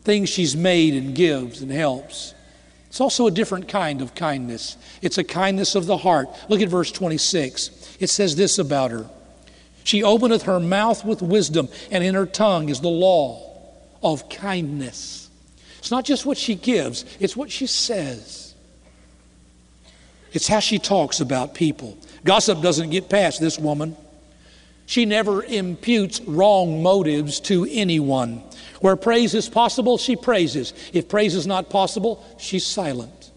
things she's made and gives and helps. It's also a different kind of kindness. It's a kindness of the heart. Look at verse 26. It says this about her. She openeth her mouth with wisdom, and in her tongue is the law of kindness. It's not just what she gives, it's what she says. It's how she talks about people. Gossip doesn't get past this woman. She never imputes wrong motives to anyone. Where praise is possible, she praises. If praise is not possible, she's silent.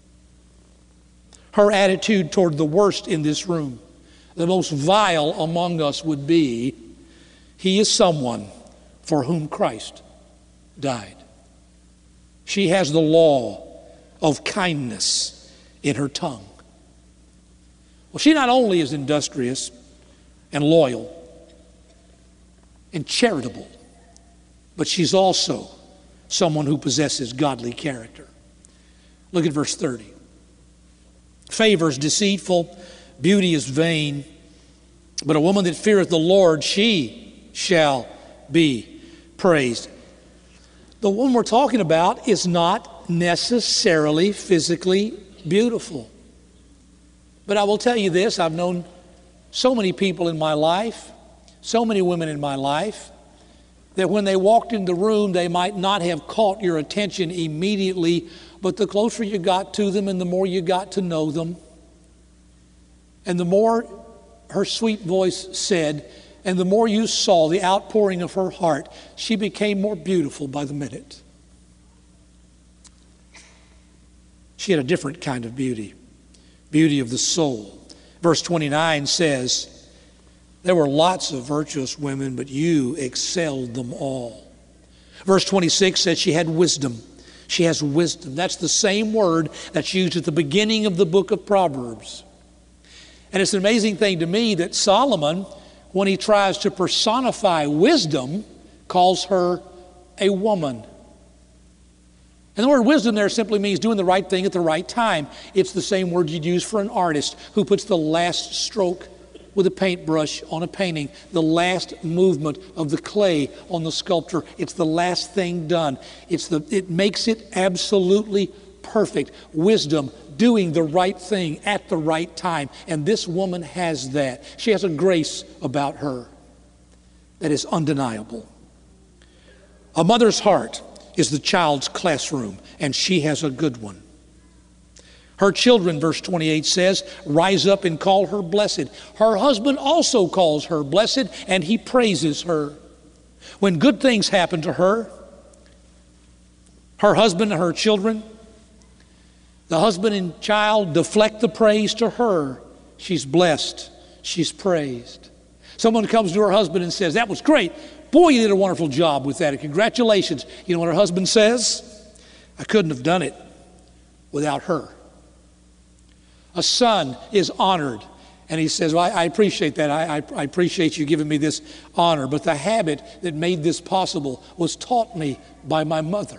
Her attitude toward the worst in this room, the most vile among us, would be, he is someone for whom Christ died. She has the law of kindness in her tongue. Well, she not only is industrious and loyal and charitable, but she's also someone who possesses godly character. Look at verse 30. Favor is deceitful, beauty is vain, but a woman that feareth the Lord, she shall be praised. The woman we're talking about is not necessarily physically beautiful. But I will tell you this, I've known so many people in my life, so many women in my life, that when they walked in the room, they might not have caught your attention immediately, but the closer you got to them and the more you got to know them, and the more her sweet voice said, and the more you saw the outpouring of her heart, she became more beautiful by the minute. She had a different kind of beauty, beauty of the soul. Verse 29 says, there were lots of virtuous women, but you excelled them all. Verse 26 says she had wisdom. She has wisdom. That's the same word that's used at the beginning of the book of Proverbs. And it's an amazing thing to me that Solomon, when he tries to personify wisdom, calls her a woman. And the word wisdom there simply means doing the right thing at the right time. It's the same word you'd use for an artist who puts the last stroke with a paintbrush on a painting, the last movement of the clay on the sculpture. It's the last thing done. It makes it absolutely perfect. Wisdom, doing the right thing at the right time. And this woman has that. She has a grace about her that is undeniable. A mother's heart is the child's classroom, and she has a good one. Her children, verse 28 says, rise up and call her blessed. Her husband also calls her blessed, and he praises her. When good things happen to her, her husband and her children, the husband and child deflect the praise to her. She's blessed. She's praised. Someone comes to her husband and says, that was great. Boy, you did a wonderful job with that. And congratulations. You know what her husband says? I couldn't have done it without her. A son is honored, and he says, well, I appreciate that. I appreciate you giving me this honor, but the habit that made this possible was taught me by my mother.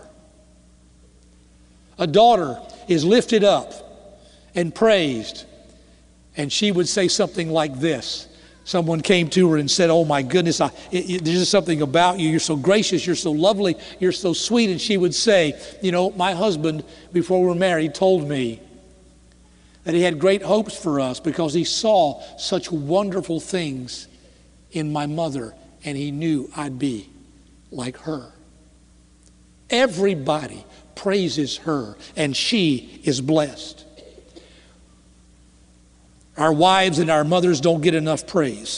A daughter is lifted up and praised, and she would say something like this. Someone came to her and said, oh my goodness, there's just something about you. You're so gracious, you're so lovely, you're so sweet. And she would say, you know, my husband, before we were married, told me that he had great hopes for us because he saw such wonderful things in my mother, and he knew I'd be like her. Everybody praises her, and she is blessed. Our wives and our mothers don't get enough praise.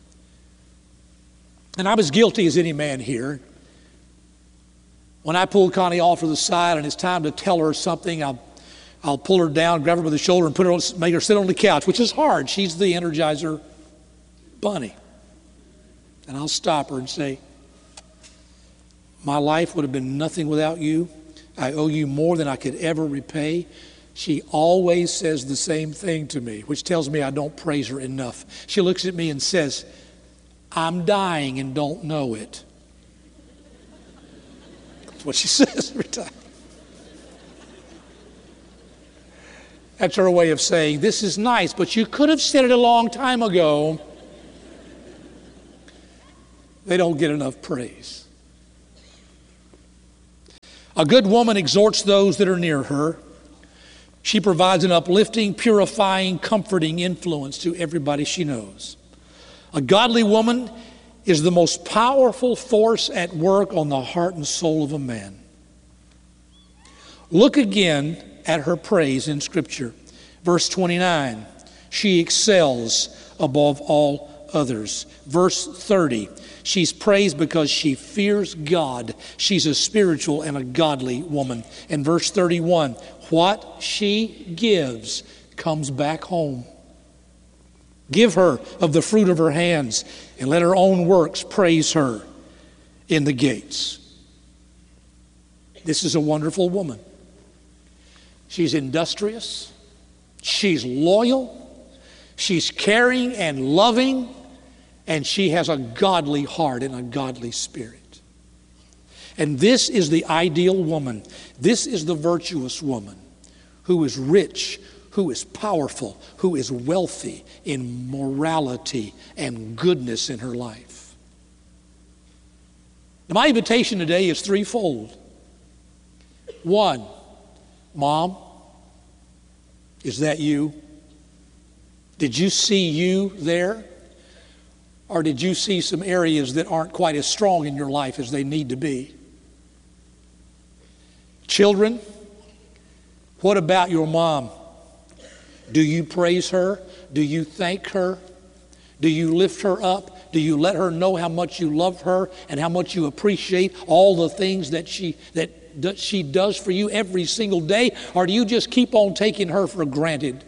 And I'm as guilty as any man here. When I pull Connie off to the side and it's time to tell her something, I'll pull her down, grab her by the shoulder, and make her sit on the couch, which is hard. She's the Energizer bunny. And I'll stop her and say, my life would have been nothing without you. I owe you more than I could ever repay. She always says the same thing to me, which tells me I don't praise her enough. She looks at me and says, I'm dying and don't know it. That's what she says every time. That's her way of saying, this is nice, but you could have said it a long time ago. They don't get enough praise. A good woman exhorts those that are near her. She provides an uplifting, purifying, comforting influence to everybody she knows. A godly woman is the most powerful force at work on the heart and soul of a man. Look again at her praise in Scripture. Verse 29, she excels above all others. Verse 30, she's praised because she fears God. She's a spiritual and a godly woman. And verse 31, what she gives comes back home. Give her of the fruit of her hands, and let her own works praise her in the gates. This is a wonderful woman. She's industrious. She's loyal. She's caring and loving. And she has a godly heart and a godly spirit. And this is the ideal woman. This is the virtuous woman who is rich, who is powerful, who is wealthy in morality and goodness in her life. Now, my invitation today is threefold. One, Mom, is that you? Did you see you there? Or did you see some areas that aren't quite as strong in your life as they need to be? Children, what about your mom? Do you praise her? Do you thank her? Do you lift her up? Do you let her know how much you love her and how much you appreciate all the things that she does for you every single day? Or do you just keep on taking her for granted?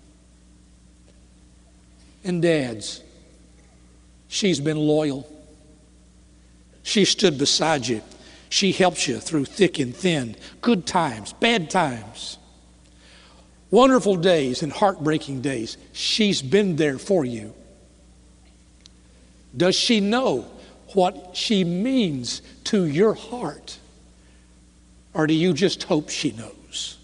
And dads, she's been loyal. She stood beside you. She helps you through thick and thin, good times, bad times, wonderful days and heartbreaking days. She's been there for you. Does she know what she means to your heart? Or do you just hope she knows?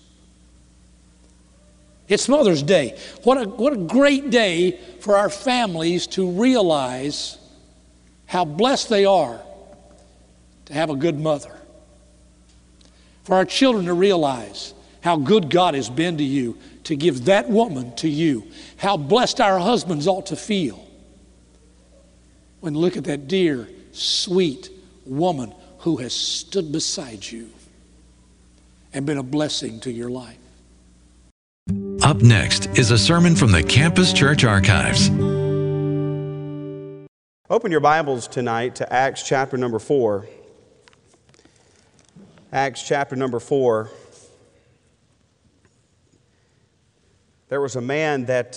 It's Mother's Day. What a great day for our families to realize how blessed they are to have a good mother. For our children to realize how good God has been to you, to give that woman to you. How blessed our husbands ought to feel when look at that dear, sweet woman who has stood beside you and been a blessing to your life. Up next is a sermon from the Campus Church Archives. Open your Bibles tonight to Acts chapter number 4. Acts chapter number 4. There was a man that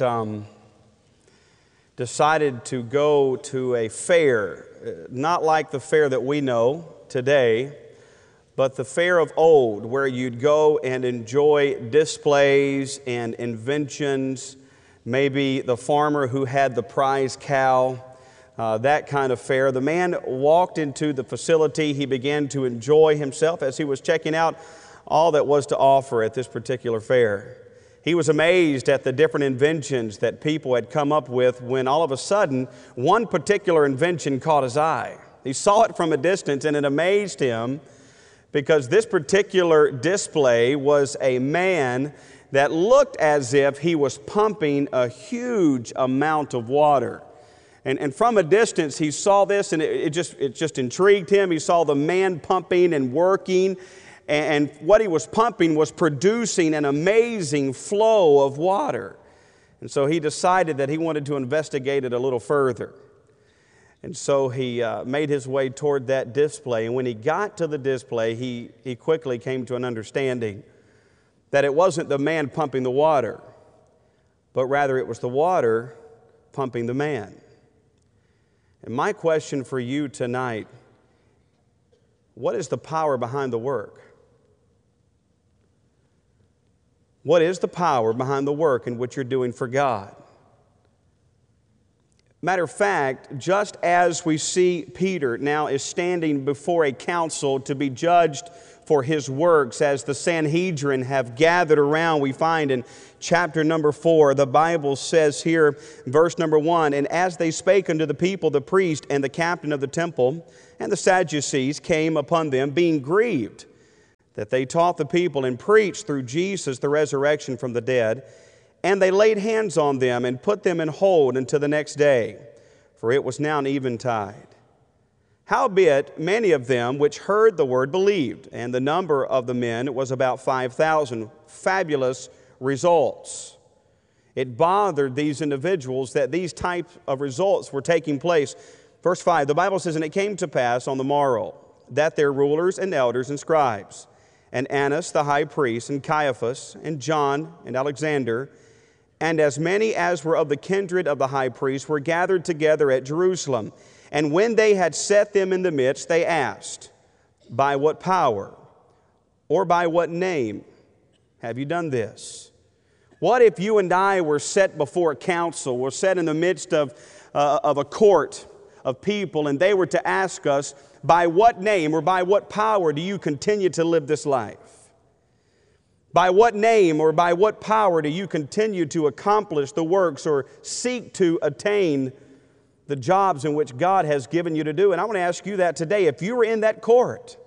decided to go to a fair, not like the fair that we know today, but the fair of old, where you'd go and enjoy displays and inventions, maybe the farmer who had the prize cow, that kind of fair. The man walked into the facility. He began to enjoy himself as he was checking out all that was to offer at this particular fair. He was amazed at the different inventions that people had come up with when all of a sudden one particular invention caught his eye. He saw it from a distance and it amazed him because this particular display was a man that looked as if he was pumping a huge amount of water. And from a distance he saw this and it just intrigued him. He saw the man pumping and working. And what he was pumping was producing an amazing flow of water. And so he decided that he wanted to investigate it a little further. And so he made his way toward that display. And when he got to the display, he quickly came to an understanding that it wasn't the man pumping the water, but rather it was the water pumping the man. And my question for you tonight, what is the power behind the work? What is the power behind the work in which you're doing for God? Matter of fact, just as we see Peter now is standing before a council to be judged for his works, as the Sanhedrin have gathered around, we find in chapter number 4, the Bible says here, verse number 1, "And as they spake unto the people, the priest and the captain of the temple and the Sadducees came upon them, being grieved, that they taught the people and preached through Jesus the resurrection from the dead, and they laid hands on them and put them in hold until the next day, for it was now eventide. Howbeit, many of them which heard the word believed, and the number of the men was about 5,000. Fabulous results. It bothered these individuals that these types of results were taking place. Verse 5, the Bible says, "And it came to pass on the morrow that their rulers and elders and scribes, and Annas the high priest, and Caiaphas, and John, and Alexander, and as many as were of the kindred of the high priest, were gathered together at Jerusalem. And when they had set them in the midst, they asked, By what power or by what name have you done this?" What if you and I were set before a council, were set in the midst of a court of people, and they were to ask us, by what name or by what power do you continue to live this life? By what name or by what power do you continue to accomplish the works or seek to attain the jobs in which God has given you to do? And I want to ask you that today. If you were in that court,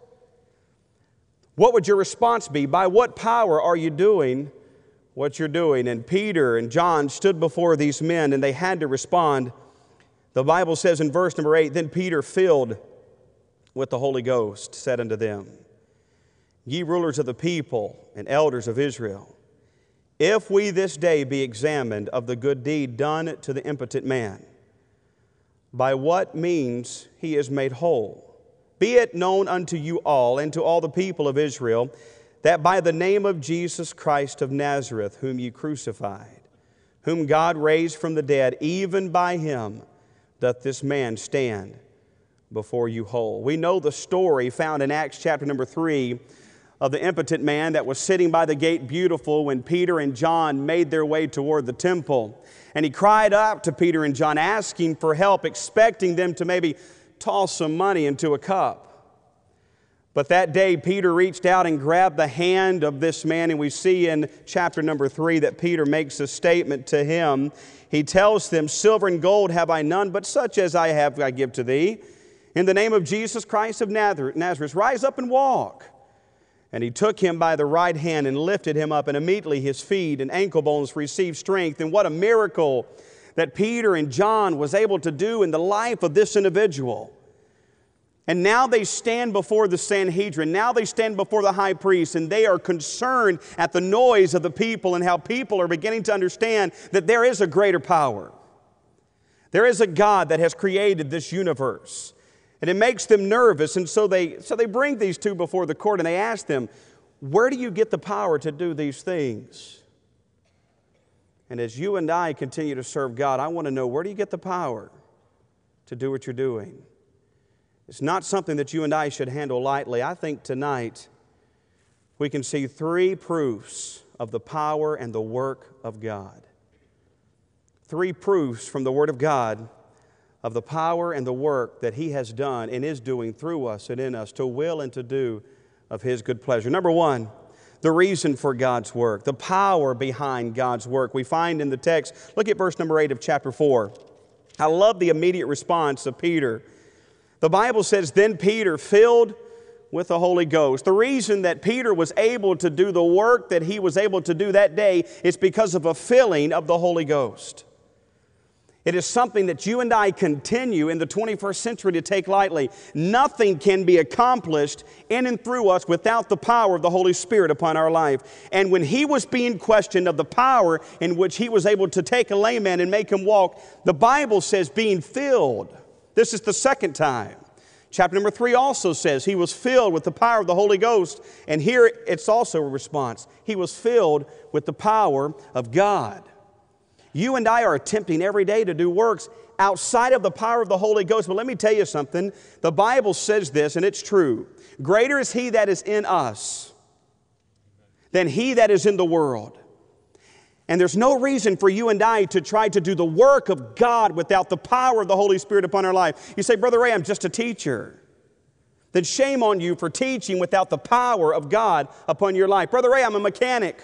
what would your response be? By what power are you doing what you're doing? And Peter and John stood before these men, and they had to respond. The Bible says in verse number 8, "Then Peter, filled with the Holy Ghost, said unto them, Ye rulers of the people and elders of Israel, if we this day be examined of the good deed done to the impotent man, by what means he is made whole, be it known unto you all and to all the people of Israel, that by the name of Jesus Christ of Nazareth, whom ye crucified, whom God raised from the dead, even by him doth this man stand before you whole." We know the story found in Acts chapter number 3 of the impotent man that was sitting by the gate Beautiful when Peter and John made their way toward the temple. And he cried out to Peter and John, asking for help, expecting them to maybe toss some money into a cup. But that day, Peter reached out and grabbed the hand of this man, and we see in chapter number 3 that Peter makes a statement to him. He tells them, "Silver and gold have I none, but such as I have I give to thee. In the name of Jesus Christ of Nazareth, rise up and walk." And he took him by the right hand and lifted him up, and immediately his feet and ankle bones received strength. And what a miracle that Peter and John was able to do in the life of this individual. And now they stand before the Sanhedrin. Now they stand before the high priest, and they are concerned at the noise of the people and how people are beginning to understand that there is a greater power. There is a God that has created this universe. And it makes them nervous, and so they bring these two before the court, and they ask them, "Where do you get the power to do these things?" And as you and I continue to serve God, I want to know, where do you get the power to do what you're doing? It's not something that you and I should handle lightly. I think tonight we can see 3 proofs of the power and the work of God. 3 proofs from the Word of God of the power and the work that He has done and is doing through us and in us to will and to do of His good pleasure. Number 1, the reason for God's work, the power behind God's work. We find in the text, look at verse number 8 of chapter 4. I love the immediate response of Peter. The Bible says, "Then Peter, filled with the Holy Ghost." The reason that Peter was able to do the work that he was able to do that day is because of a filling of the Holy Ghost. It is something that you and I continue in the 21st century to take lightly. Nothing can be accomplished in and through us without the power of the Holy Spirit upon our life. And when he was being questioned of the power in which he was able to take a lame man and make him walk, the Bible says being filled. This is the second time. Chapter number 3 also says he was filled with the power of the Holy Ghost. And here it's also a response. He was filled with the power of God. You and I are attempting every day to do works outside of the power of the Holy Ghost. But let me tell you something. The Bible says this, and it's true. Greater is He that is in us than he that is in the world. And there's no reason for you and I to try to do the work of God without the power of the Holy Spirit upon our life. You say, "Brother Ray, I'm just a teacher." Then shame on you for teaching without the power of God upon your life. "Brother Ray, I'm a mechanic."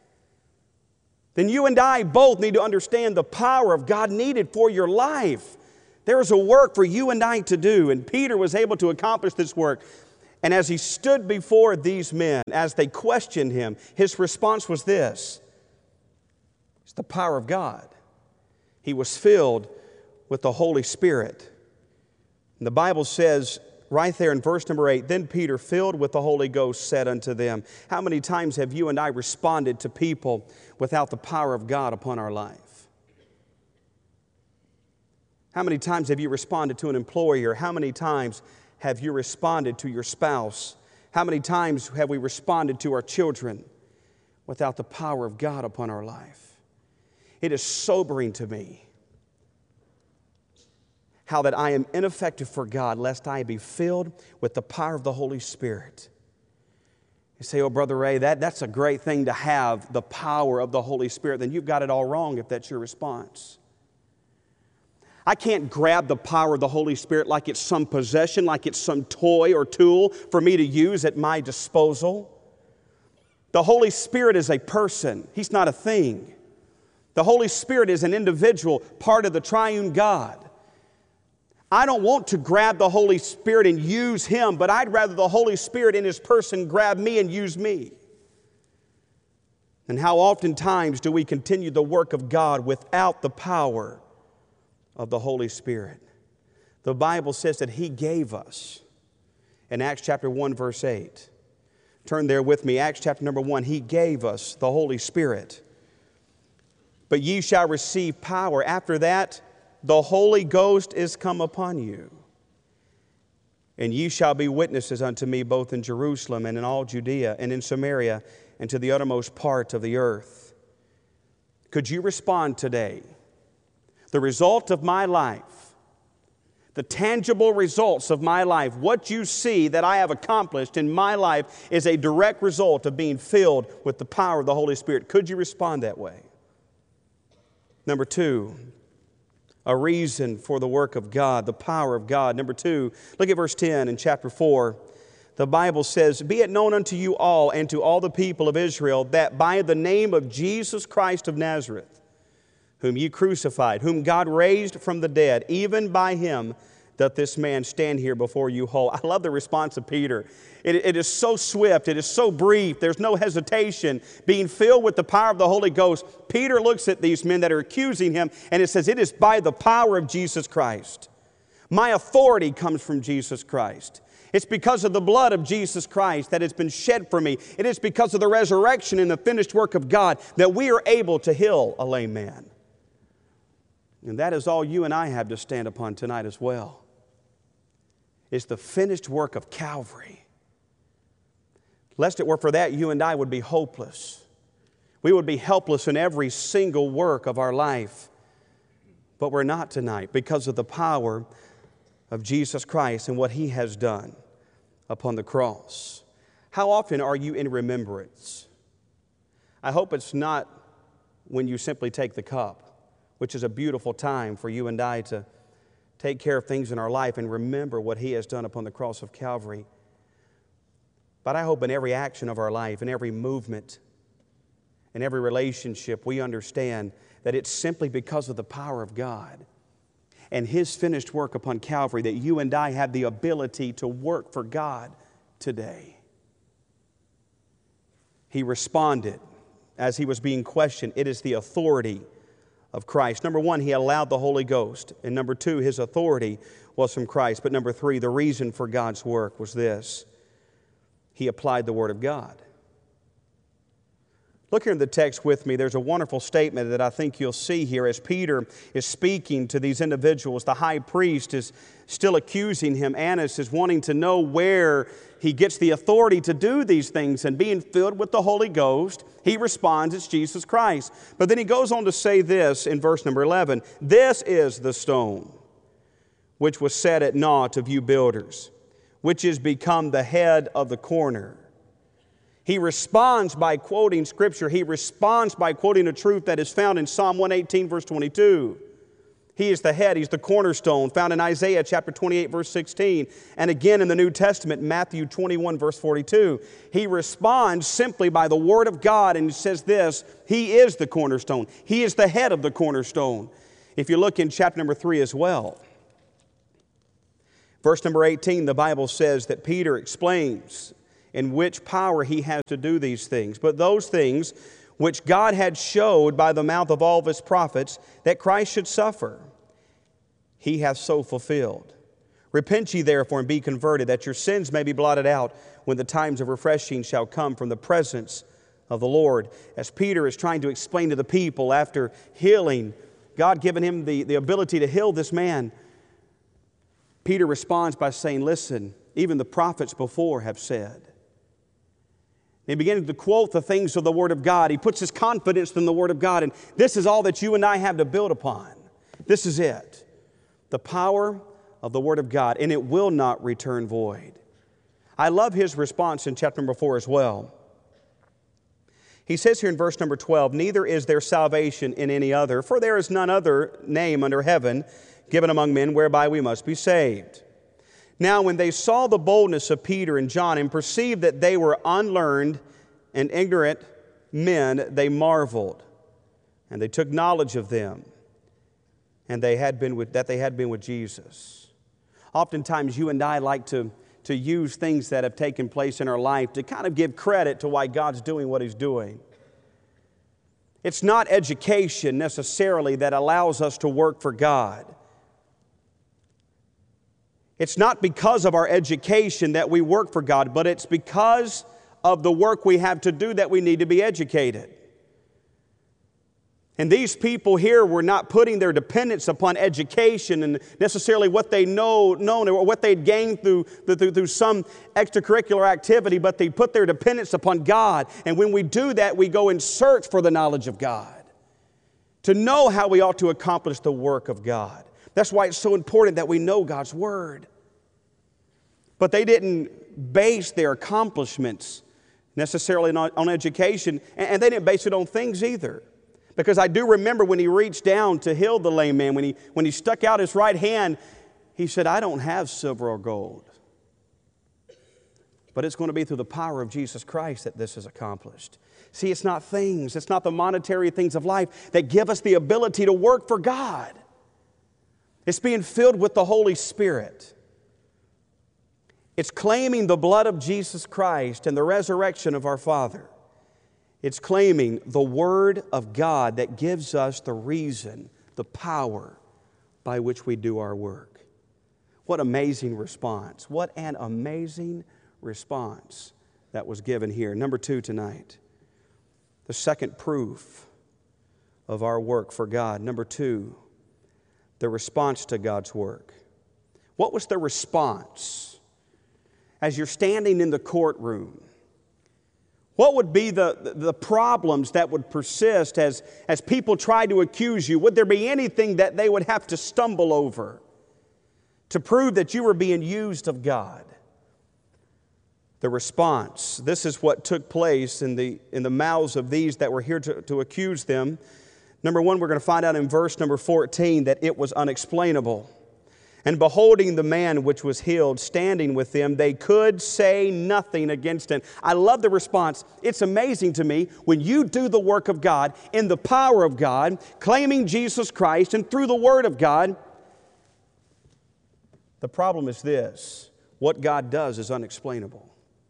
Then you and I both need to understand the power of God needed for your life. There is a work for you and I to do, and Peter was able to accomplish this work. And as he stood before these men, as they questioned him, his response was this: it's the power of God. He was filled with the Holy Spirit. And the Bible says right there in verse number 8, then Peter, filled with the Holy Ghost, said unto them. How many times have you and I responded to people without the power of God upon our life? How many times have you responded to an employer? How many times have you responded to your spouse? How many times have we responded to our children without the power of God upon our life? It is sobering to me how that I am ineffective for God, lest I be filled with the power of the Holy Spirit. You say, oh, Brother Ray, that's a great thing to have, the power of the Holy Spirit. Then you've got it all wrong if that's your response. I can't grab the power of the Holy Spirit like it's some possession, like it's some toy or tool for me to use at my disposal. The Holy Spirit is a person. He's not a thing. The Holy Spirit is an individual, part of the triune God. I don't want to grab the Holy Spirit and use Him, but I'd rather the Holy Spirit in His person grab me and use me. And how oftentimes do we continue the work of God without the power of the Holy Spirit? The Bible says that He gave us in Acts chapter 1 verse 8. Turn there with me, Acts chapter number 1. He gave us the Holy Spirit. But ye shall receive power. After that, the Holy Ghost is come upon you. And ye shall be witnesses unto me both in Jerusalem and in all Judea and in Samaria and to the uttermost part of the earth. Could you respond today? The result of my life, the tangible results of my life, what you see that I have accomplished in my life is a direct result of being filled with the power of the Holy Spirit. Could you respond that way? Number two, a reason for the work of God, the power of God. Number two, look at verse 10 in chapter 4. The Bible says, be it known unto you all and to all the people of Israel that by the name of Jesus Christ of Nazareth, whom ye crucified, whom God raised from the dead, even by Him doth this man stand here before you whole. I love the response of Peter. It is so swift. It is so brief. There's no hesitation. Being filled with the power of the Holy Ghost, Peter looks at these men that are accusing him, and it says, it is by the power of Jesus Christ. My authority comes from Jesus Christ. It's because of the blood of Jesus Christ that has been shed for me. It is because of the resurrection and the finished work of God that we are able to heal a lame man. And that is all you and I have to stand upon tonight as well. It's the finished work of Calvary. Lest it were for that, you and I would be hopeless. We would be helpless in every single work of our life. But we're not tonight because of the power of Jesus Christ and what He has done upon the cross. How often are you in remembrance? I hope it's not when you simply take the cup, which is a beautiful time for you and I to take care of things in our life and remember what He has done upon the cross of Calvary. But I hope in every action of our life, in every movement, in every relationship, we understand that it's simply because of the power of God and His finished work upon Calvary that you and I have the ability to work for God today. He responded as he was being questioned. It is the authority of Christ. Number one, He allowed the Holy Ghost. And number two, His authority was from Christ. But number three, the reason for God's work was this: He applied the Word of God. Look here in the text with me. There's a wonderful statement that I think you'll see here as Peter is speaking to these individuals. The high priest is still accusing him. Annas is wanting to know where he gets the authority to do these things. And being filled with the Holy Ghost, he responds, it's Jesus Christ. But then he goes on to say this in verse number 11. This is the stone which was set at naught of you builders, which is become the head of the corner. He responds by quoting Scripture. He responds by quoting a truth that is found in Psalm 118, verse 22. He is the head. He's the cornerstone, found in Isaiah chapter 28, verse 16. And again in the New Testament, Matthew 21, verse 42. He responds simply by the Word of God and says this: He is the cornerstone. He is the head of the cornerstone. If you look in chapter number 3 as well, Verse number 18, the Bible says that Peter explains in which power he has to do these things. But those things which God had showed by the mouth of all of his prophets that Christ should suffer, he hath so fulfilled. Repent ye therefore and be converted, that your sins may be blotted out when the times of refreshing shall come from the presence of the Lord. As Peter is trying to explain to the people after healing, God given him the ability to heal this man, Peter responds by saying, listen, even the prophets before have said. He begins to quote the things of the Word of God. He puts his confidence in the Word of God, and this is all that you and I have to build upon. This is it. The power of the Word of God, and it will not return void. I love his response in chapter number 4 as well. He says here in verse number 12, neither is there salvation in any other, for there is none other name under heaven given among men whereby we must be saved. Now when they saw the boldness of Peter and John and perceived that they were unlearned and ignorant men, they marveled, and they took knowledge of them, and they had been with Jesus. Oftentimes you and I like to use things that have taken place in our life to kind of give credit to why God's doing what He's doing. It's not education necessarily that allows us to work for God. It's not because of our education that we work for God, but it's because of the work we have to do that we need to be educated. And these people here were not putting their dependence upon education and necessarily what they known or what they'd gained through some extracurricular activity, but they put their dependence upon God. And when we do that, we go and search for the knowledge of God, to know how we ought to accomplish the work of God. That's why it's so important that we know God's Word. But they didn't base their accomplishments necessarily on education, and they didn't base it on things either. Because I do remember when he reached down to heal the lame man, when he stuck out his right hand, he said, I don't have silver or gold. But it's going to be through the power of Jesus Christ that this is accomplished. See, it's not things, it's not the monetary things of life that give us the ability to work for God. It's being filled with the Holy Spirit. It's claiming the blood of Jesus Christ and the resurrection of our Father. It's claiming the Word of God that gives us the reason, the power by which we do our work. What amazing response. What an amazing response that was given here. Number 2 tonight, the second proof of our work for God. Number 2, the response to God's work. What was the response as you're standing in the courtroom? What would be the problems that would persist as people try to accuse you? Would there be anything that they would have to stumble over to prove that you were being used of God? The response. This is what took place in the mouths of these that were here to accuse them. Number 1, we're going to find out in verse number 14 that it was unexplainable. And beholding the man which was healed, standing with them, they could say nothing against him. I love the response. It's amazing to me when you do the work of God in the power of God, claiming Jesus Christ and through the Word of God. The problem is this: what God does is unexplainable.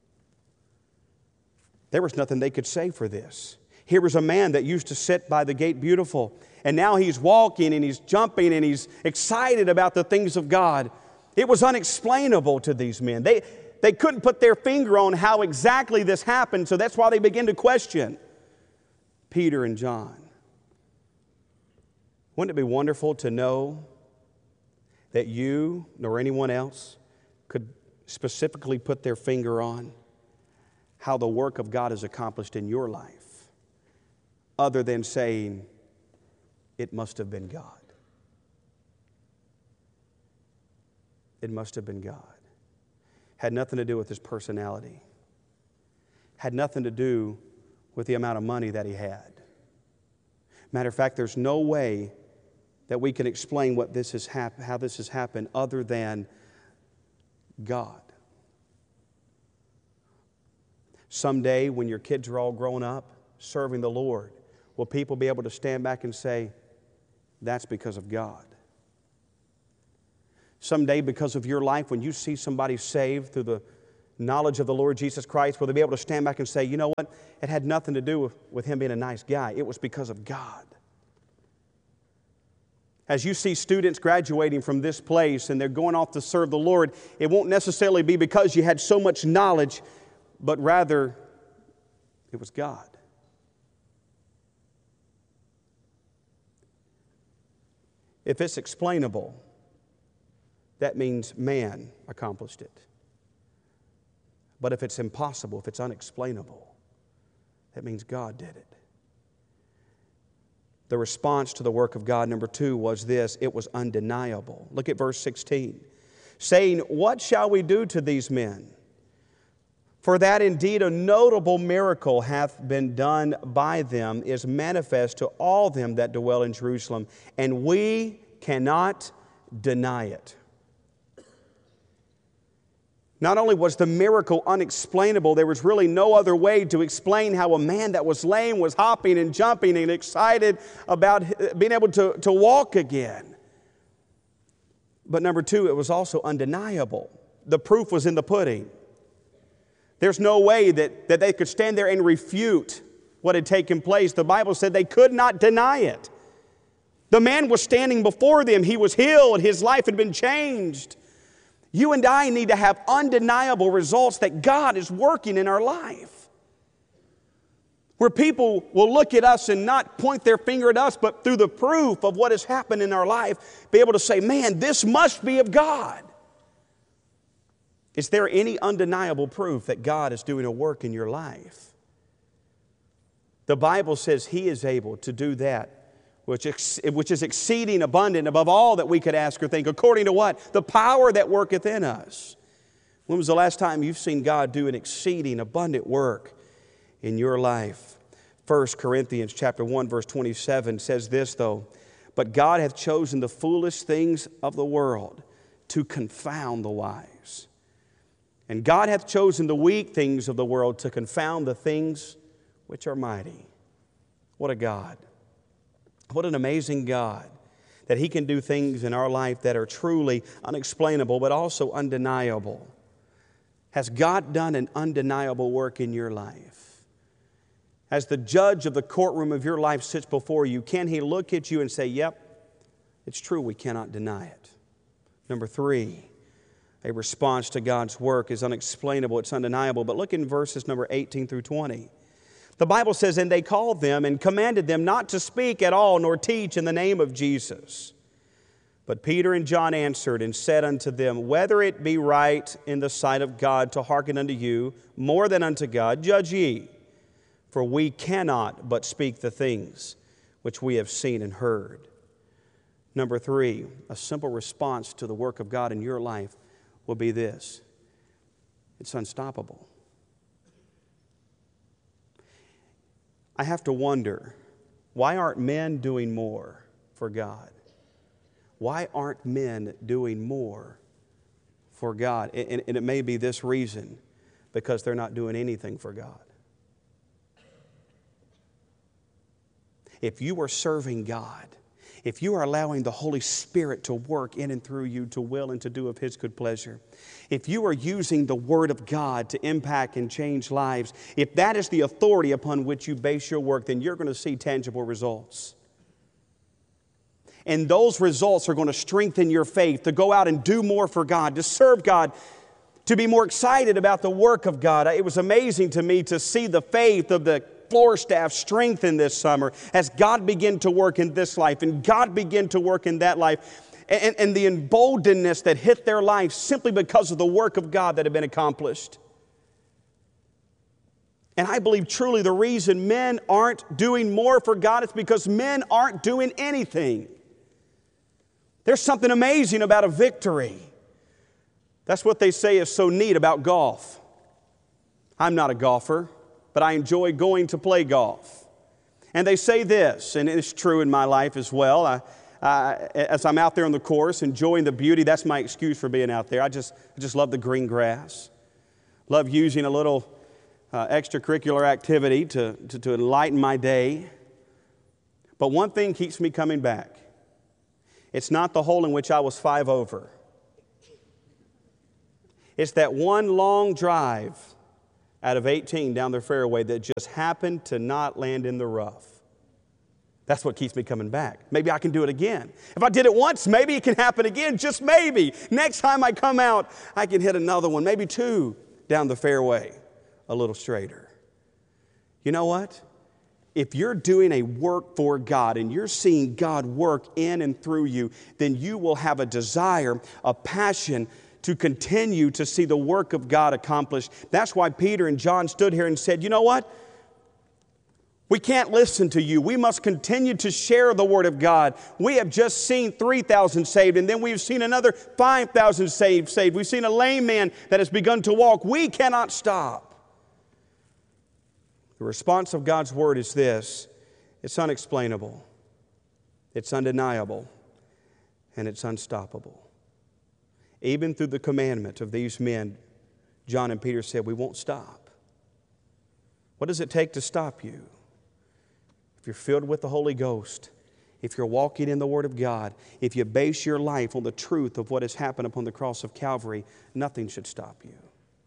There was nothing they could say for this. Here was a man that used to sit by the gate beautiful, and now he's walking and he's jumping and he's excited about the things of God. It was unexplainable to these men. They couldn't put their finger on how exactly this happened, so that's why they begin to question Peter and John. Wouldn't it be wonderful to know that you nor anyone else could specifically put their finger on how the work of God is accomplished in your life, other than saying, it must have been God. It must have been God. Had nothing to do with his personality. Had nothing to do with the amount of money that he had. Matter of fact, there's no way that we can explain how this has happened other than God. Someday when your kids are all grown up, serving the Lord, will people be able to stand back and say, that's because of God? Someday, because of your life, when you see somebody saved through the knowledge of the Lord Jesus Christ, will they be able to stand back and say, you know what? It had nothing to do with him being a nice guy. It was because of God. As you see students graduating from this place and they're going off to serve the Lord, it won't necessarily be because you had so much knowledge, but rather it was God. If it's explainable, that means man accomplished it. But if it's impossible, if it's unexplainable, that means God did it. The response to the work of God, number 2, was this: it was undeniable. Look at verse 16. Saying, what shall we do to these men? For that indeed a notable miracle hath been done by them is manifest to all them that dwell in Jerusalem, and we cannot deny it. Not only was the miracle unexplainable, there was really no other way to explain how a man that was lame was hopping and jumping and excited about being able to walk again. But number 2, it was also undeniable. The proof was in the pudding. There's no way that they could stand there and refute what had taken place. The Bible said they could not deny it. The man was standing before them. He was healed. His life had been changed. You and I need to have undeniable results that God is working in our life. Where people will look at us and not point their finger at us, but through the proof of what has happened in our life, be able to say, man, this must be of God. Is there any undeniable proof that God is doing a work in your life? The Bible says He is able to do that which is exceeding abundant above all that we could ask or think, according to what? The power that worketh in us. When was the last time you've seen God do an exceeding abundant work in your life? 1 Corinthians chapter 1, verse 27 says this, though, but God hath chosen the foolish things of the world to confound the wise. And God hath chosen the weak things of the world to confound the things which are mighty. What a God. What an amazing God, that He can do things in our life that are truly unexplainable, but also undeniable. Has God done an undeniable work in your life? As the judge of the courtroom of your life sits before you, can He look at you and say, yep, it's true, we cannot deny it? Number 3, a response to God's work is unexplainable, it's undeniable. But look in verses number 18 through 20. The Bible says, and they called them and commanded them not to speak at all nor teach in the name of Jesus. But Peter and John answered and said unto them, whether it be right in the sight of God to hearken unto you more than unto God, judge ye. For we cannot but speak the things which we have seen and heard. Number 3, a simple response to the work of God in your life will be this: it's unstoppable. I have to wonder, why aren't men doing more for God? Why aren't men doing more for God? And it may be this reason, because they're not doing anything for God. If you are serving God, if you are allowing the Holy Spirit to work in and through you to will and to do of His good pleasure, if you are using the Word of God to impact and change lives, if that is the authority upon which you base your work, then you're going to see tangible results. And those results are going to strengthen your faith to go out and do more for God, to serve God, to be more excited about the work of God. It was amazing to me to see the faith of the floor staff strengthen this summer as God began to work in this life and God began to work in that life. And the emboldenedness that hit their life simply because of the work of God that had been accomplished. And I believe truly the reason men aren't doing more for God is because men aren't doing anything. There's something amazing about a victory. That's what they say is so neat about golf. I'm not a golfer, but I enjoy going to play golf. And they say this, and it's true in my life as well. As I'm out there on the course, enjoying the beauty, that's my excuse for being out there. I just love the green grass. Love using a little extracurricular activity to enlighten my day. But one thing keeps me coming back. It's not the hole in which I was 5 over. It's that one long drive out of 18 down the fairway that just happened to not land in the rough. That's what keeps me coming back. Maybe I can do it again. If I did it once, maybe it can happen again, just maybe. Next time I come out, I can hit another one, maybe two down the fairway, a little straighter. You know what? If you're doing a work for God and you're seeing God work in and through you, then you will have a desire, a passion to continue to see the work of God accomplished. That's why Peter and John stood here and said, you know what? We can't listen to you. We must continue to share the Word of God. We have just seen 3,000 saved, and then we've seen another 5,000 saved. We've seen a lame man that has begun to walk. We cannot stop. The response of God's Word is this: it's unexplainable, it's undeniable, and it's unstoppable. Even through the commandment of these men, John and Peter said, we won't stop. What does it take to stop you? If you're filled with the Holy Ghost, if you're walking in the Word of God, if you base your life on the truth of what has happened upon the cross of Calvary, nothing should stop you.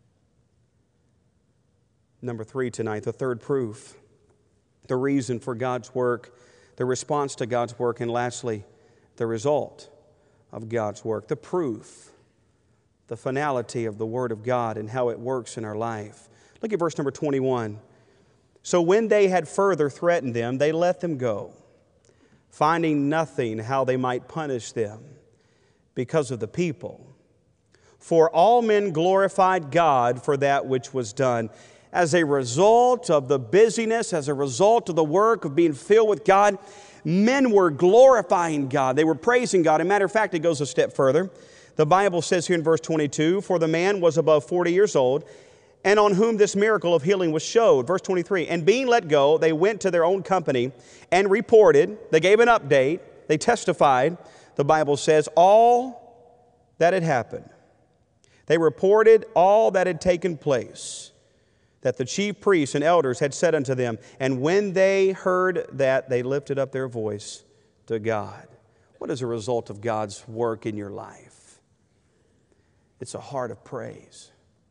Number 3 tonight, the third proof, the reason for God's work, the response to God's work, and lastly, the result of God's work, the proof, the finality of the Word of God and how it works in our life. Look at verse number 21. So when they had further threatened them, they let them go, finding nothing how they might punish them because of the people. For all men glorified God for that which was done. As a result of the busyness, as a result of the work of being filled with God, men were glorifying God. They were praising God. As a matter of fact, it goes a step further. The Bible says here in verse 22, for the man was above 40 years old, and on whom this miracle of healing was showed. Verse 23, and being let go, they went to their own company and reported, they gave an update, they testified, the Bible says, all that had happened. They reported all that had taken place, that the chief priests and elders had said unto them. And when they heard that, they lifted up their voice to God. What is a result of God's work in your life? It's a heart of praise.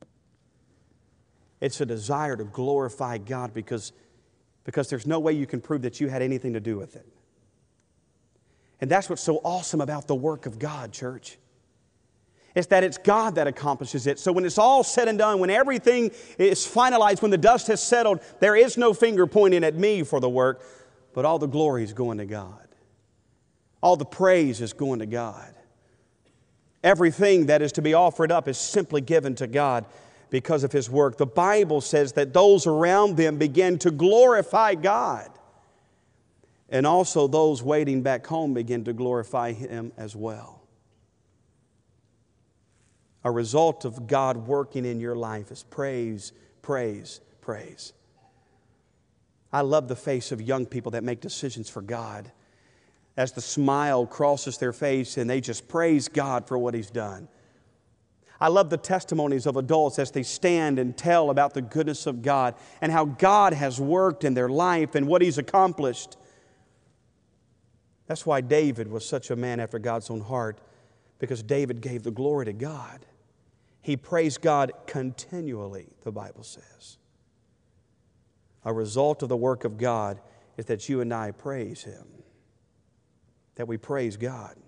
It's a desire to glorify God because there's no way you can prove that you had anything to do with it. And that's what's so awesome about the work of God, church. It's that it's God that accomplishes it. So when it's all said and done, when everything is finalized, when the dust has settled, there is no finger pointing at me for the work, but all the glory is going to God. All the praise is going to God. Everything that is to be offered up is simply given to God because of His work. The Bible says that those around them began to glorify God. And also those waiting back home begin to glorify Him as well. A result of God working in your life is praise, praise, praise. I love the face of young people that make decisions for God. As the smile crosses their face and they just praise God for what He's done. I love the testimonies of adults as they stand and tell about the goodness of God and how God has worked in their life and what He's accomplished. That's why David was such a man after God's own heart, because David gave the glory to God. He praised God continually, the Bible says. A result of the work of God is that you and I praise Him, that we praise God.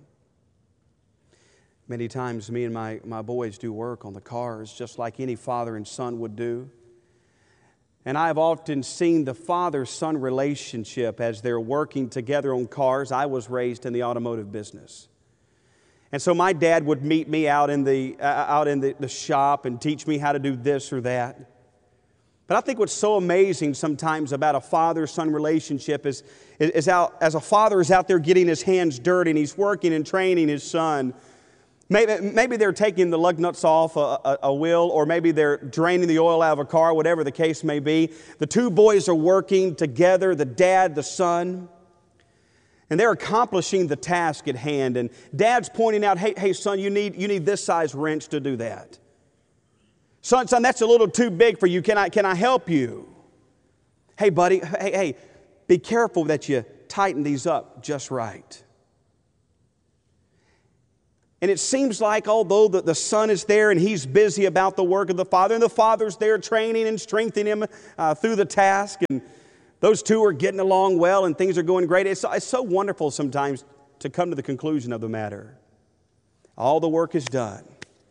Many times me and my boys do work on the cars just like any father and son would do. And I've often seen the father-son relationship as they're working together on cars. I was raised in the automotive business. And so my dad would meet me out in the shop and teach me how to do this or that. But I think what's so amazing sometimes about a father-son relationship is as a father is out there getting his hands dirty and he's working and training his son. Maybe they're taking the lug nuts off a wheel, or maybe they're draining the oil out of a car, whatever the case may be. The two boys are working together, the dad, the son, and they're accomplishing the task at hand. And dad's pointing out, hey son, you need this size wrench to do that. Son, that's a little too big for you. Can I help you? Hey, buddy, hey, be careful that you tighten these up just right. And it seems like although the son is there and he's busy about the work of the father, and the father's there training and strengthening him through the task, and those two are getting along well and things are going great. It's so wonderful sometimes to come to the conclusion of the matter. All the work is done.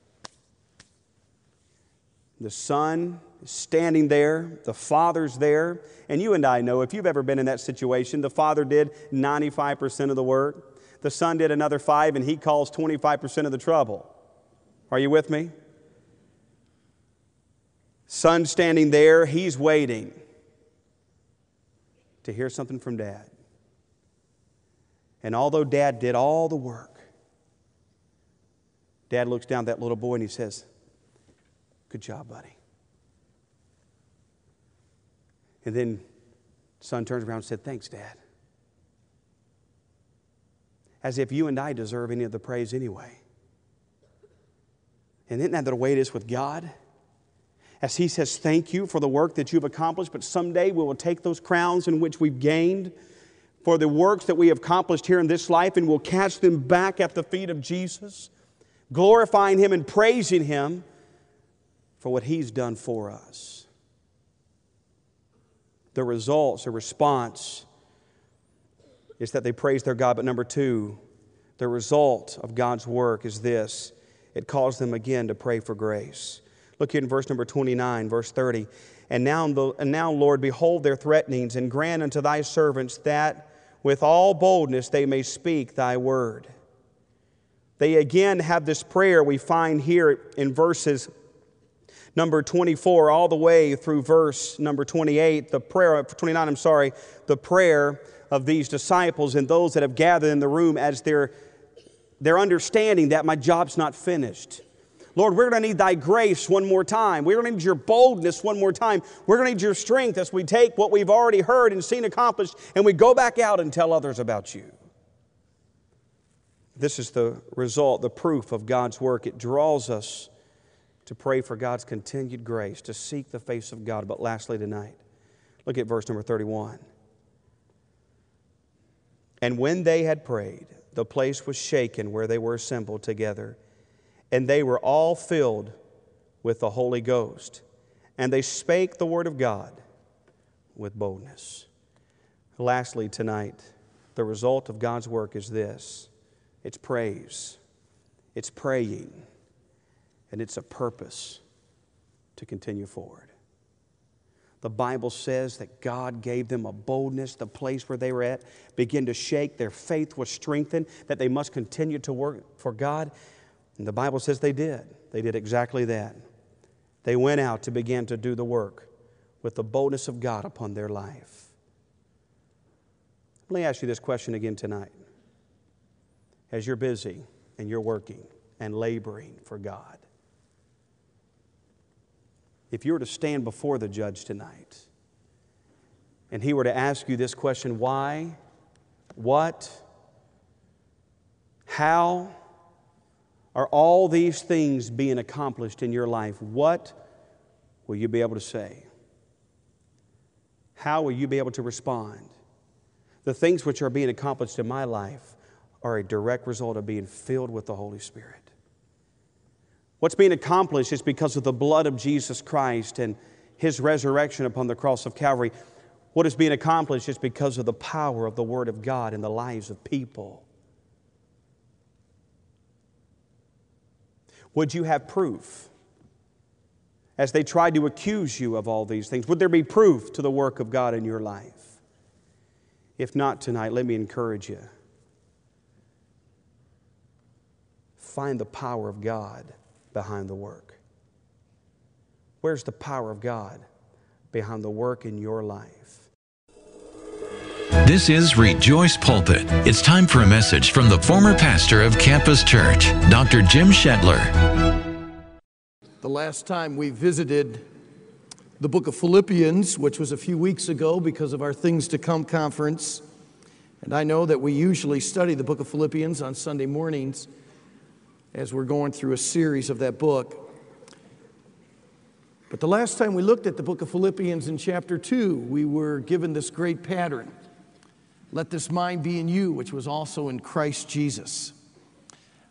The son is standing there, the father's there, and you and I know if you've ever been in that situation, the father did 95% of the work. The son did another 5%, and he calls 25% of the trouble. Are you with me? Son standing there, he's waiting to hear something from Dad. And although Dad did all the work, Dad looks down at that little boy and he says, "Good job, buddy." And then son turns around and said, "Thanks, Dad." As if you and I deserve any of the praise anyway. And isn't that the way it is with God? As He says, thank you for the work that you've accomplished, but someday we will take those crowns in which we've gained for the works that we have accomplished here in this life, and we'll cast them back at the feet of Jesus, glorifying Him and praising Him for what He's done for us. The results, the response is that they praise their God. But number 2, the result of God's work is this. It calls them again to pray for grace. Look here in verse number 29, verse 30. And now, Lord, behold their threatenings, and grant unto thy servants that with all boldness they may speak thy word. They again have this prayer we find here in verses number 24 all the way through verse number 28, the prayer of these disciples and those that have gathered in the room as they're understanding that my job's not finished. Lord, we're going to need thy grace one more time. We're going to need your boldness one more time. We're going to need your strength as we take what we've already heard and seen accomplished and we go back out and tell others about you. This is the result, the proof of God's work. It draws us to pray for God's continued grace, to seek the face of God. But lastly tonight, look at verse number 31. And when they had prayed, the place was shaken where they were assembled together, and they were all filled with the Holy Ghost, and they spake the word of God with boldness. Lastly tonight, the result of God's work is this. It's praise, it's praying, and it's a purpose to continue forward. The Bible says that God gave them a boldness. The place where they were at began to shake. Their faith was strengthened, that they must continue to work for God. And the Bible says they did. They did exactly that. They went out to begin to do the work with the boldness of God upon their life. Let me ask you this question again tonight. As you're busy and you're working and laboring for God, if you were to stand before the judge tonight and he were to ask you this question, why, what, how are all these things being accomplished in your life, what will you be able to say? How will you be able to respond? The things which are being accomplished in my life are a direct result of being filled with the Holy Spirit. What's being accomplished is because of the blood of Jesus Christ and His resurrection upon the cross of Calvary. What is being accomplished is because of the power of the Word of God in the lives of people. Would you have proof as they tried to accuse you of all these things? Would there be proof to the work of God in your life? If not tonight, let me encourage you. Find the power of God behind the work. Where's the power of God behind the work in your life? This is Rejoice Pulpit. It's time for a message from the former pastor of Campus Church, Dr. Jim Shetler. The last time we visited the book of Philippians, which was a few weeks ago because of our Things to Come conference, and I know that we usually study the book of Philippians on Sunday mornings as we're going through a series of that book. But the last time we looked at the book of Philippians in chapter 2, we were given this great pattern. Let this mind be in you, which was also in Christ Jesus.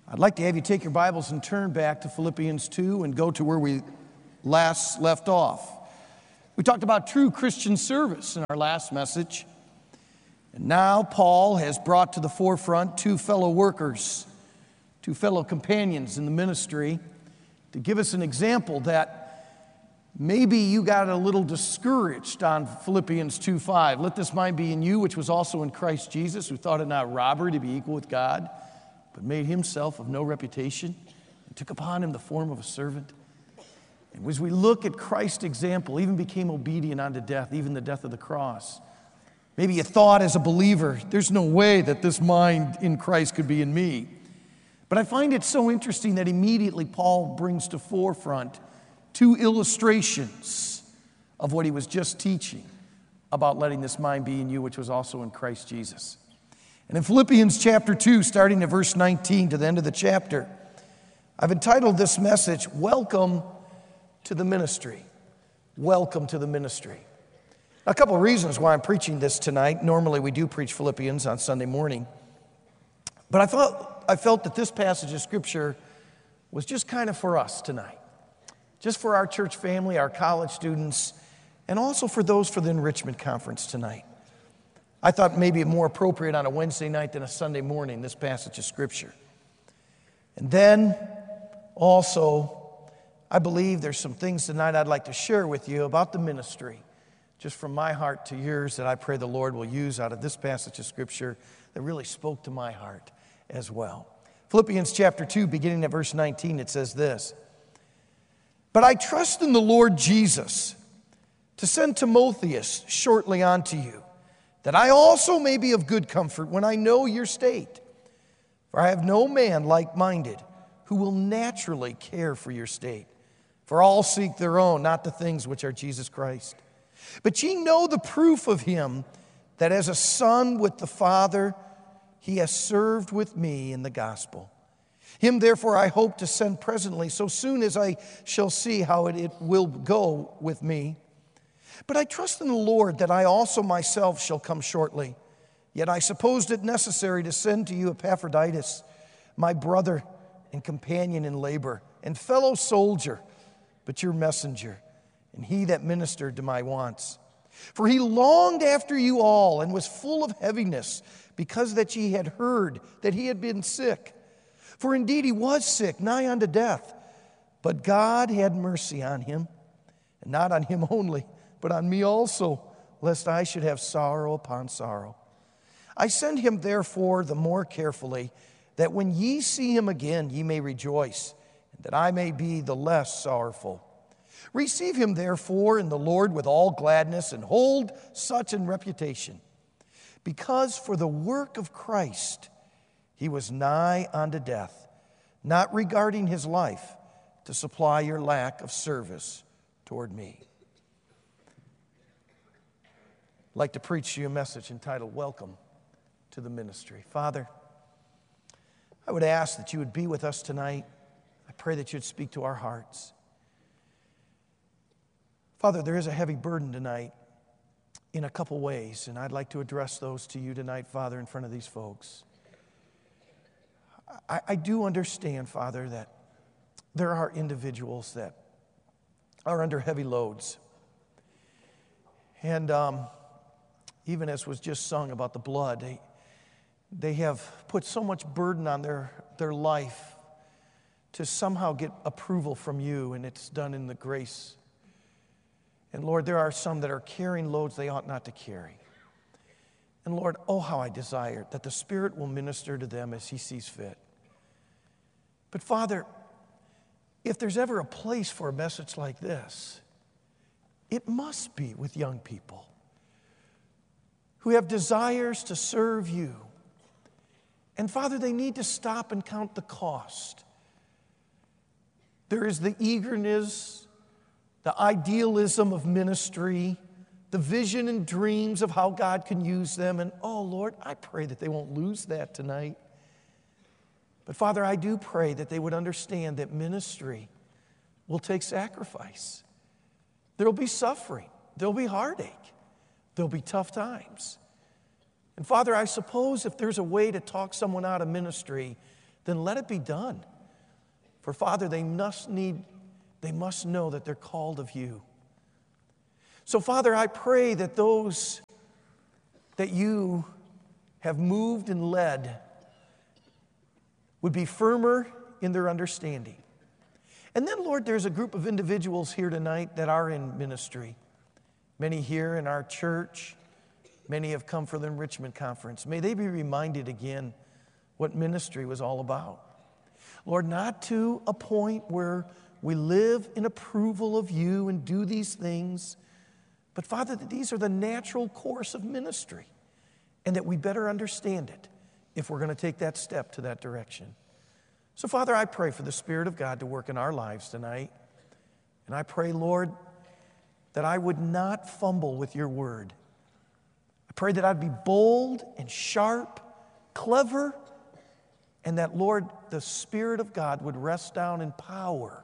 I'd like to have you take your Bibles and turn back to Philippians 2 and go to where we last left off. We talked about true Christian service in our last message. And now Paul has brought to the forefront two fellow workers, two fellow companions in the ministry, to give us an example that maybe you got a little discouraged on Philippians 2:5. Let this mind be in you, which was also in Christ Jesus, who thought it not robbery to be equal with God, but made himself of no reputation, and took upon him the form of a servant. And as we look at Christ's example, even became obedient unto death, even the death of the cross. Maybe you thought as a believer, there's no way that this mind in Christ could be in me. But I find it so interesting that immediately Paul brings to forefront two illustrations of what he was just teaching about letting this mind be in you, which was also in Christ Jesus. And in Philippians chapter 2, starting at verse 19 to the end of the chapter, I've entitled this message, Welcome to the Ministry. Welcome to the ministry. A couple of reasons why I'm preaching this tonight. Normally we do preach Philippians on Sunday morning. But I felt that this passage of Scripture was just kind of for us tonight. Just for our church family, our college students, and also for those for the enrichment conference tonight. I thought maybe more appropriate on a Wednesday night than a Sunday morning, this passage of Scripture. And then also, I believe there's some things tonight I'd like to share with you about the ministry, just from my heart to yours, that I pray the Lord will use out of this passage of Scripture that really spoke to my heart as well. Philippians chapter 2, beginning at verse 19, it says this, But I trust in the Lord Jesus to send Timotheus shortly unto you, that I also may be of good comfort when I know your state. For I have no man like-minded who will naturally care for your state. For all seek their own, not the things which are Jesus Christ. But ye know the proof of him, that as a son with the Father, he has served with me in the gospel. Him therefore I hope to send presently, so soon as I shall see how it will go with me. But I trust in the Lord that I also myself shall come shortly. Yet I supposed it necessary to send to you Epaphroditus, my brother and companion in labor, and fellow soldier, but your messenger, and he that ministered to my wants. For he longed after you all, and was full of heaviness, because that ye had heard that he had been sick. For indeed he was sick, nigh unto death. But God had mercy on him, and not on him only, but on me also, lest I should have sorrow upon sorrow. I send him therefore the more carefully, that when ye see him again, ye may rejoice, and that I may be the less sorrowful. Receive him therefore in the Lord with all gladness, and hold such in reputation. Because for the work of Christ he was nigh unto death, not regarding his life, to supply your lack of service toward me. I'd like to preach to you a message entitled, Welcome to the Ministry. Father, I would ask that you would be with us tonight. I pray that you'd speak to our hearts. Father, there is a heavy burden tonight in a couple ways, and I'd like to address those to you tonight, Father, in front of these folks. I do understand, Father, that there are individuals that are under heavy loads. And even as was just sung about the blood, they have put so much burden on their life to somehow get approval from you, and it's done in the grace. And Lord, there are some that are carrying loads they ought not to carry. And Lord, oh, how I desire that the Spirit will minister to them as he sees fit. But Father, if there's ever a place for a message like this, it must be with young people who have desires to serve you. And Father, they need to stop and count the cost. There is the eagerness, the idealism of ministry, the vision and dreams of how God can use them. And oh, Lord, I pray that they won't lose that tonight. But Father, I do pray that they would understand that ministry will take sacrifice. There'll be suffering. There'll be heartache. There'll be tough times. And Father, I suppose if there's a way to talk someone out of ministry, then let it be done. For Father, they must know that they're called of you. So Father, I pray that those that you have moved and led would be firmer in their understanding. And then, Lord, there's a group of individuals here tonight that are in ministry. Many here in our church, many have come for the enrichment conference. May they be reminded again what ministry was all about. Lord, not to a point where we live in approval of you and do these things, but Father, that these are the natural course of ministry and that we better understand it if we're going to take that step to that direction. So, Father, I pray for the Spirit of God to work in our lives tonight. And I pray, Lord, that I would not fumble with your word. I pray that I'd be bold and sharp, clever, and that, Lord, the Spirit of God would rest down in power.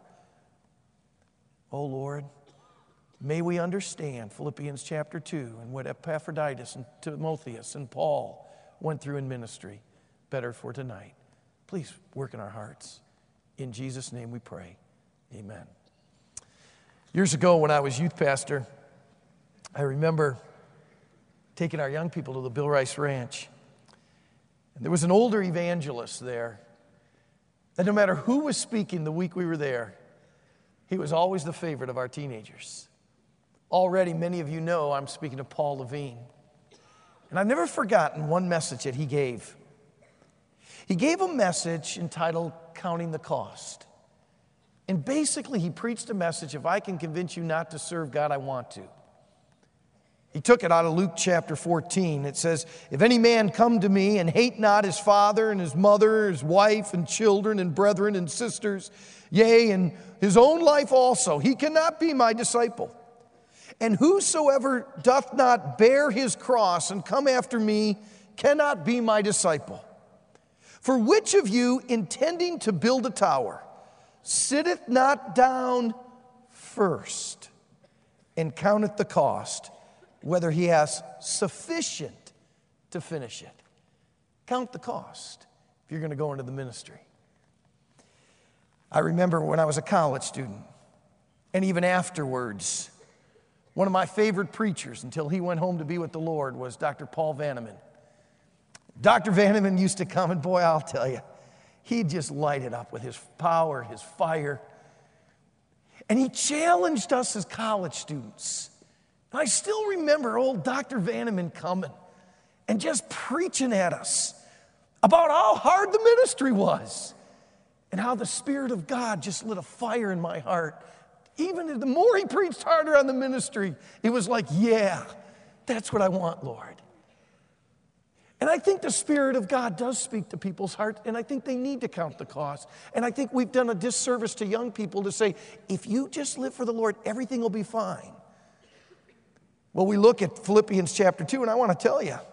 Oh, Lord, may we understand Philippians chapter 2 and what Epaphroditus and Timotheus and Paul went through in ministry better for tonight. Please work in our hearts. In Jesus' name we pray. Amen. Years ago when I was youth pastor, I remember taking our young people to the Bill Rice Ranch. And there was an older evangelist there. And no matter who was speaking the week we were there, he was always the favorite of our teenagers. Already, many of you know I'm speaking of Paul Levine. And I've never forgotten one message that he gave. He gave a message entitled Counting the Cost. And basically, he preached a message, if I can convince you not to serve God, I want to. He took it out of Luke chapter 14. It says, if any man come to me and hate not his father and his mother, his wife and children and brethren and sisters, yea, and his own life also, he cannot be my disciple. And whosoever doth not bear his cross and come after me cannot be my disciple. For which of you, intending to build a tower, sitteth not down first and counteth the cost, whether he has sufficient to finish it? Count the cost if you're going to go into the ministry. I remember when I was a college student, and even afterwards, one of my favorite preachers until he went home to be with the Lord was Dr. Paul Vanneman. Dr. Vanneman used to come, and boy, I'll tell you, he'd just light it up with his power, his fire. And he challenged us as college students. And I still remember old Dr. Vanneman coming and just preaching at us about how hard the ministry was and how the Spirit of God just lit a fire in my heart. Even the more he preached harder on the ministry, it was like, yeah, that's what I want, Lord. And I think the Spirit of God does speak to people's hearts, and I think they need to count the cost. And I think we've done a disservice to young people to say, if you just live for the Lord, everything will be fine. Well, we look at Philippians chapter 2, and I want to tell you,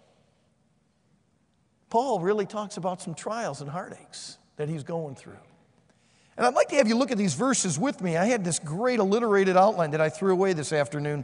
Paul really talks about some trials and heartaches that he's going through. And I'd like to have you look at these verses with me. I had this great alliterated outline that I threw away this afternoon.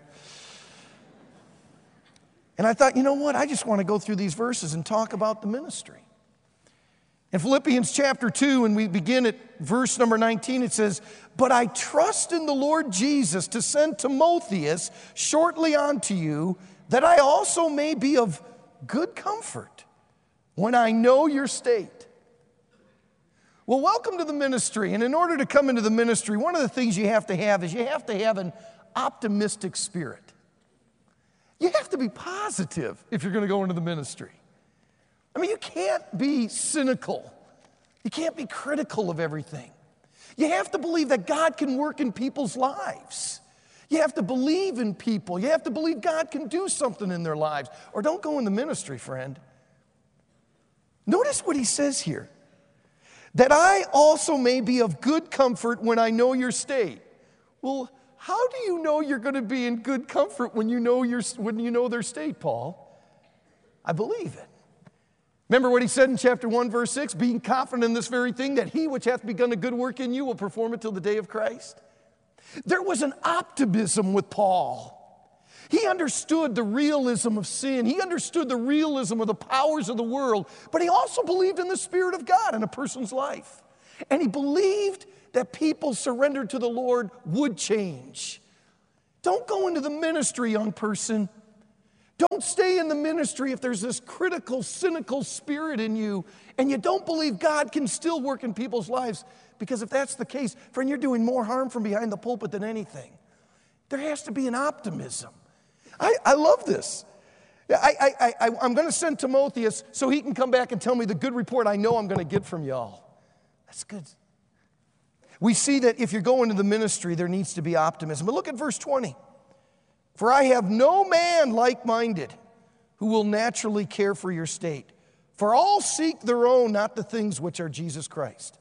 And I thought, you know what? I just want to go through these verses and talk about the ministry. In Philippians chapter 2, and we begin at verse number 19, it says, but I trust in the Lord Jesus to send Timotheus shortly unto you, that I also may be of good comfort when I know your state. Well, welcome to the ministry. And in order to come into the ministry, one of the things you have to have is you have to have an optimistic spirit. You have to be positive if you're going to go into the ministry. I mean, you can't be cynical. You can't be critical of everything. You have to believe that God can work in people's lives. You have to believe in people. You have to believe God can do something in their lives. Or don't go in the ministry, friend. Notice what he says here. That I also may be of good comfort when I know your state. Well, how do you know you're going to be in good comfort when you know their state, Paul? I believe it. Remember what he said in chapter 1, verse 6, being confident in this very thing, that he which hath begun a good work in you will perform it till the day of Christ. There was an optimism with Paul. He understood the realism of sin. He understood the realism of the powers of the world, but he also believed in the Spirit of God in a person's life. And he believed that people surrendered to the Lord would change. Don't go into the ministry, young person. Don't stay in the ministry if there's this critical, cynical spirit in you and you don't believe God can still work in people's lives. Because if that's the case, friend, you're doing more harm from behind the pulpit than anything. There has to be an optimism. I love this. I'm going to send Timotheus so he can come back and tell me the good report I know I'm going to get from y'all. That's good. We see that if you're going to the ministry, there needs to be optimism. But look at verse 20. For I have no man like-minded who will naturally care for your state. For all seek their own, not the things which are Jesus Christ.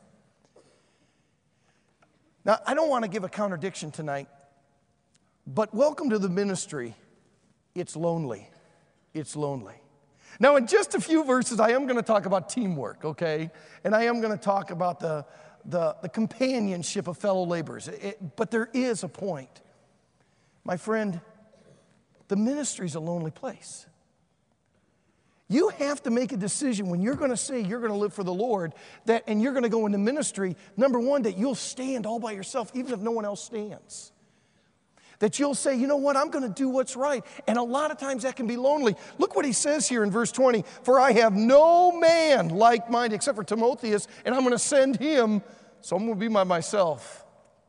Now, I don't want to give a contradiction tonight, but welcome to the ministry. It's lonely. It's lonely. Now, in just a few verses, I am going to talk about teamwork, okay? And I am going to talk about the companionship of fellow laborers. But there is a point. My friend, the ministry is a lonely place. You have to make a decision when you're going to say you're going to live for the Lord, and you're going to go into ministry, number one, that you'll stand all by yourself, even if no one else stands. That you'll say, you know what, I'm going to do what's right. And a lot of times that can be lonely. Look what he says here in verse 20. For I have no man like-minded except for Timotheus, and I'm going to send him, so I'm going to be by myself.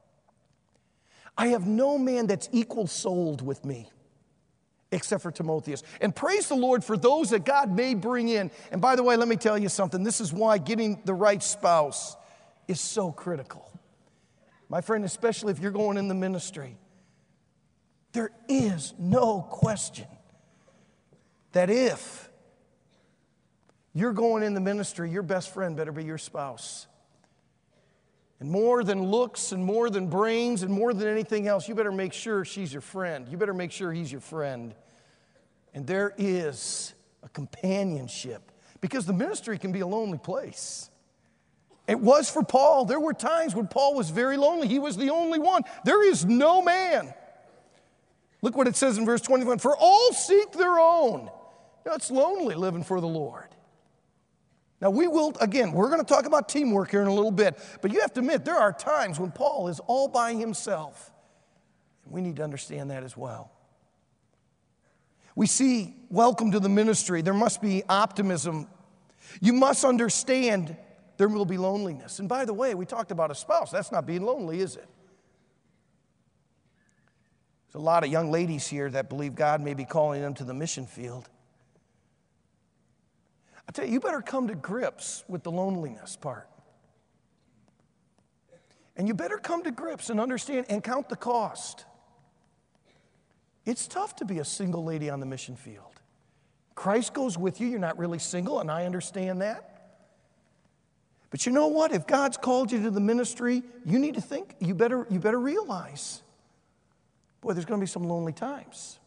I have no man that's equal-souled with me except for Timotheus. And praise the Lord for those that God may bring in. And by the way, let me tell you something. This is why getting the right spouse is so critical. My friend, especially if you're going in the ministry, there is no question that if you're going in the ministry, your best friend better be your spouse. And more than looks and more than brains and more than anything else, you better make sure she's your friend. You better make sure he's your friend. And there is a companionship, because the ministry can be a lonely place. It was for Paul. There were times when Paul was very lonely. He was the only one. There is no man. Look what it says in verse 21. For all seek their own. Now, it's lonely living for the Lord. Now, we're going to talk about teamwork here in a little bit, but you have to admit, there are times when Paul is all by himself. And we need to understand that as well. We see, welcome to the ministry. There must be optimism. You must understand there will be loneliness. And by the way, we talked about a spouse. That's not being lonely, is it? There's a lot of young ladies here that believe God may be calling them to the mission field. I tell you, you better come to grips with the loneliness part. And you better come to grips and understand and count the cost. It's tough to be a single lady on the mission field. Christ goes with you. You're not really single, and I understand that. But you know what? If God's called you to the ministry, you need to think, you better realize, boy, there's going to be some lonely times.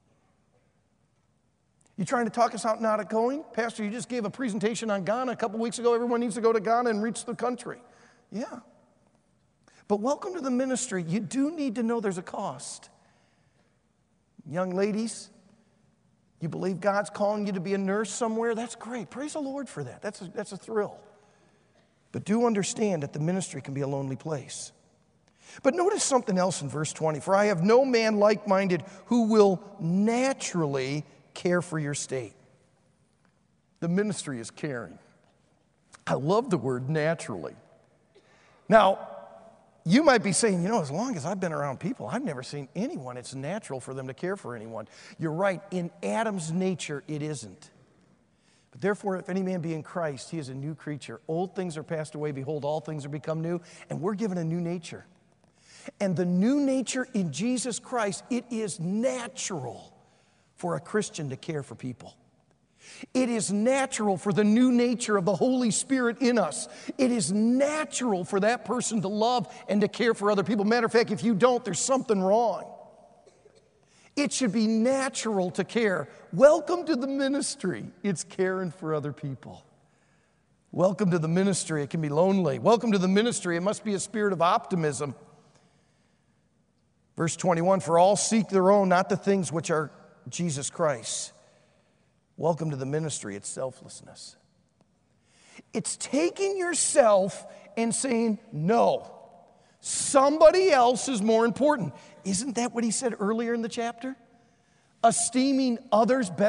You trying to talk us out not going? Pastor, you just gave a presentation on Ghana a couple weeks ago. Everyone needs to go to Ghana and reach the country. Yeah. But welcome to the ministry. You do need to know there's a cost. Young ladies, you believe God's calling you to be a nurse somewhere? That's great. Praise the Lord for that. That's a thrill. But do understand that the ministry can be a lonely place. But notice something else in verse 20. For I have no man like-minded who will naturally care for your state. The ministry is caring. I love the word naturally. Now, you might be saying, as long as I've been around people, I've never seen anyone, it's natural for them to care for anyone. You're right. In Adam's nature, it isn't. But therefore, if any man be in Christ, he is a new creature. Old things are passed away. Behold, all things are become new. And we're given a new nature. And the new nature in Jesus Christ, it is natural for a Christian to care for people. It is natural for the new nature of the Holy Spirit in us. It is natural for that person to love and to care for other people. Matter of fact, if you don't, there's something wrong. It should be natural to care. Welcome to the ministry. It's caring for other people. Welcome to the ministry. It can be lonely. Welcome to the ministry. It must be a spirit of optimism. Verse 21, for all seek their own, not the things which are Jesus Christ. Welcome to the ministry. It's selflessness. It's taking yourself and saying, no, somebody else is more important. Isn't that what he said earlier in the chapter? Esteeming others better